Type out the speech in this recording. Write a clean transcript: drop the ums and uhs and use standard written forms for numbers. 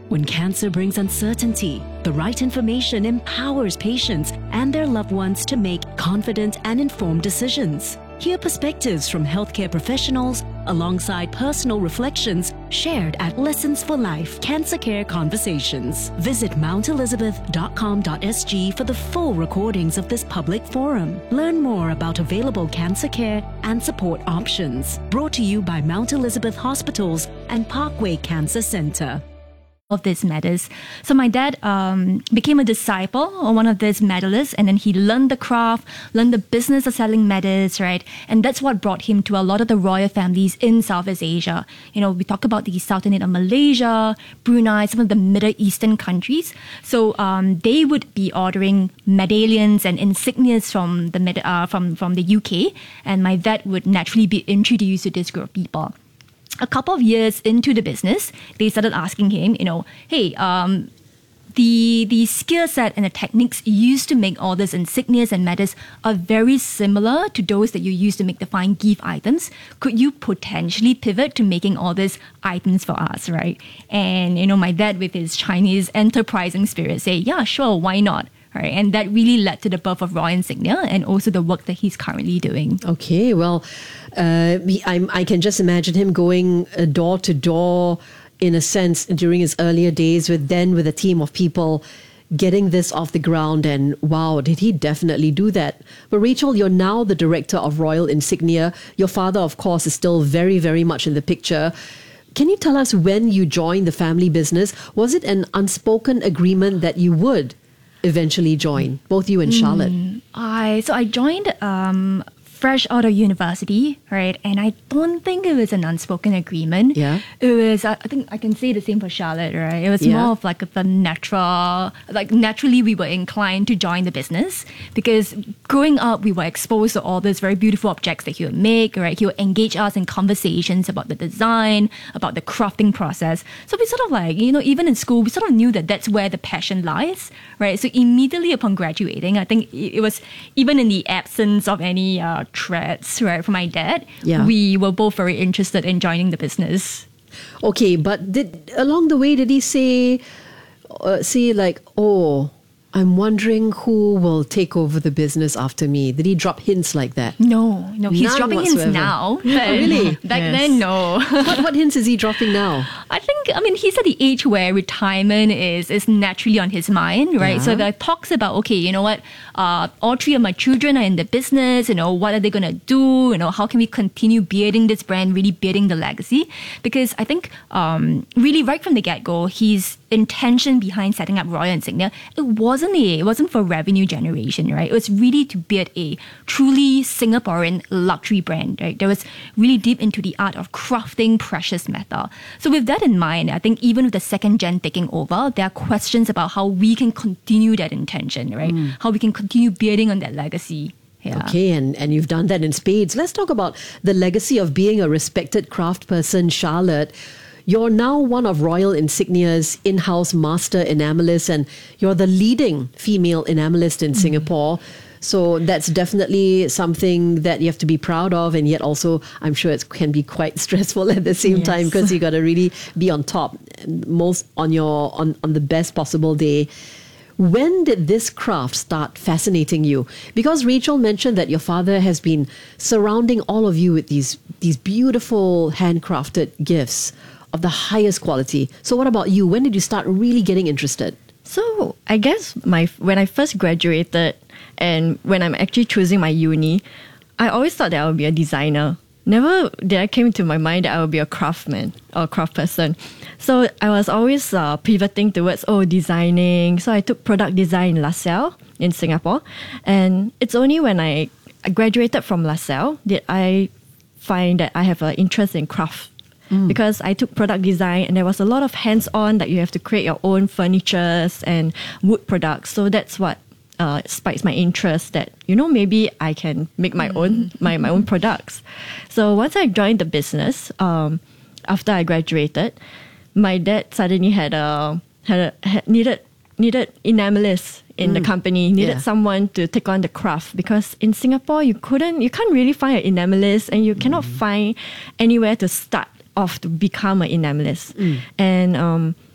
When cancer brings uncertainty, the right information empowers patients and their loved ones to make confident and informed decisions. Hear perspectives from healthcare professionals alongside personal reflections shared at Lessons for Life Cancer Care Conversations. Visit mountelizabeth.com.sg for the full recordings of this public forum. Learn more about available cancer care and support options. Brought to you by Mount Elizabeth Hospitals and Parkway Cancer Centre. Of these matters. So my dad became a disciple of one of these medalists, and then he learned the craft, learned the business of selling medals, right? And that's what brought him to a lot of the royal families in Southeast Asia. You know, we talk about the Sultanate of Malaysia, Brunei, some of the Middle Eastern countries. So they would be ordering medallions and insignias from the UK, and my dad would naturally be introduced to this group of people. A couple of years into the business, they started asking him, hey, the skill set and the techniques used to make all these insignias and medals are very similar to those that you use to make the fine gift items. Could you potentially pivot to making all these items for us, right? And, my dad with his Chinese enterprising spirit say, yeah, sure, why not? Right, and that really led to the birth of Royal Insignia and also the work that he's currently doing. Okay, well, I can just imagine him going door to door, in a sense, during his earlier days with a team of people getting this off the ground. And wow, did he definitely do that. But Rachel, you're now the director of Royal Insignia. Your father, of course, is still very, very much in the picture. Can you tell us when you joined the family business? Was it an unspoken agreement that you would eventually join, both you and Charlotte? I joined fresh out of university, right? And I don't think it was an unspoken agreement. Yeah. It was, I think I can say the same for Charlotte, right? It was more of like the naturally we were inclined to join the business because growing up, we were exposed to all these very beautiful objects that he would make, right? He would engage us in conversations about the design, about the crafting process. So we sort of even in school, we sort of knew that that's where the passion lies, right? So immediately upon graduating, I think it was even in the absence of any threats, right, from my dad, we were both very interested in joining the business. Okay, but along the way, did he say I'm wondering who will take over the business after me? Did he drop hints like that? No, he's None dropping whatsoever. hints now. Oh, really? Back then, no. What hints is he dropping now? He's at the age where retirement is naturally on his mind, right? Yeah. So there are talks about, okay, you know what, all three of my children are in the business, what are they going to do? How can we continue building this brand, really building the legacy? Because I think really right from the get-go, his intention behind setting up Royal Insignia, it wasn't for revenue generation, right? It was really to build a truly Singaporean luxury brand, right? That was really deep into the art of crafting precious metal. So with that in mind, I think even with the second gen taking over, there are questions about how we can continue that intention, right? How we can continue building on that legacy. Yeah. Okay, and you've done that in spades. Let's talk about the legacy of being a respected craft person, Charlotte. You're now one of Royal Insignia's in-house master enamelists, and you're the leading female enamelist in Singapore. So that's definitely something that you have to be proud of, and yet also I'm sure it can be quite stressful at the same time because you got to really be on top, most on the best possible day. When did this craft start fascinating you? Because Rachel mentioned that your father has been surrounding all of you with these beautiful handcrafted gifts of the highest quality. So what about you? When did you start really getting interested? So I guess when I first graduated and when I'm actually choosing my uni, I always thought that I would be a designer. Never did I came to my mind that I would be a craftsman or a craft person. So I was always pivoting towards designing. So I took product design in LaSalle in Singapore. And it's only when I graduated from LaSalle that I find that I have an interest in craft. Because I took product design and there was a lot of hands-on that you have to create your own furnitures and wood products. So that's what spikes my interest that, maybe I can make my own my own products. So once I joined the business, after I graduated, my dad suddenly needed enamelists in the company, needed someone to take on the craft, because in Singapore you can't really find an enamelist, and you cannot find anywhere to start off to become an enamelist. And